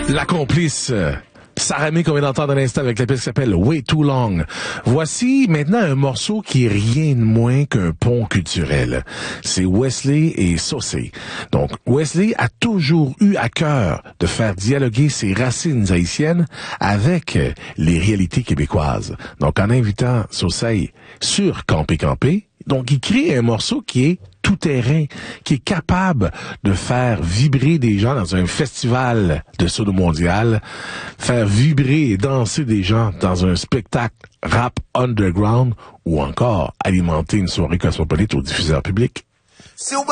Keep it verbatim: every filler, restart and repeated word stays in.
La complice, euh, Saramé qu'on vient d'entendre à l'instant avec la pièce qui s'appelle Way Too Long. Voici maintenant un morceau qui est rien de moins qu'un pont culturel. C'est Wesley et Saucé. Donc, Wesley a toujours eu à cœur de faire dialoguer ses racines haïtiennes avec euh, les réalités québécoises. Donc, en invitant Saucé sur Campé Campé, donc il crée un morceau qui est tout terrain, qui est capable de faire vibrer des gens dans un festival de sodo mondial, faire vibrer et danser des gens dans un spectacle rap underground ou encore alimenter une soirée cosmopolite au diffuseur public.